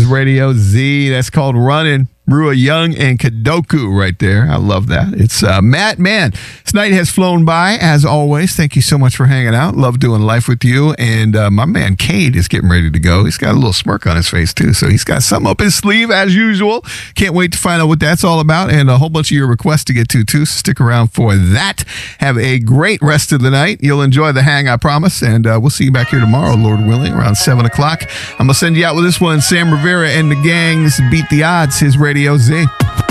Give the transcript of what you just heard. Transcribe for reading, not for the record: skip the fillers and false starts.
his Radio Z. That's called Running. Rua Young and Kadoku right there. I love that. It's Matt, man. This night has flown by, as always. Thank you so much for hanging out. Love doing life with you. And my man, Cade, is getting ready to go. He's got a little smirk on his face, too. So he's got something up his sleeve, as usual. Can't wait to find out what that's all about. And a whole bunch of your requests to get to, too. So stick around for that. Have a great rest of the night. You'll enjoy the hang, I promise. And we'll see you back here tomorrow, Lord willing, around 7 o'clock. I'm going to send you out with this one. Sam Rivera and the gang. This is Beat the Odds, his Radio Z.